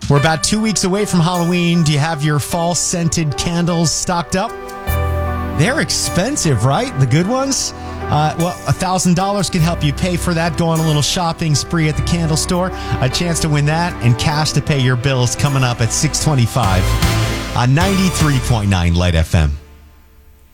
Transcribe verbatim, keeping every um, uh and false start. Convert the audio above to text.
We're about two weeks away from Halloween. Do you have your fall scented candles stocked up? They're expensive, right? The good ones? Uh, well, one thousand dollars can help you pay for that. Go on a little shopping spree at the candle store. A chance to win that and cash to pay your bills coming up at six twenty-five on ninety-three point nine Light F M.